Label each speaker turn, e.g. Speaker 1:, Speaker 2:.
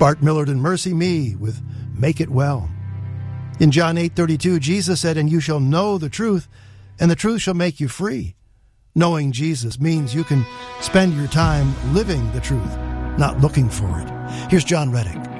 Speaker 1: Bart Millard and Mercy Me with Make It Well. In John 8:32, Jesus said, "And you shall know the truth, and the truth shall make you free." Knowing Jesus means you can spend your time living the truth, not looking for it. Here's John Reddick.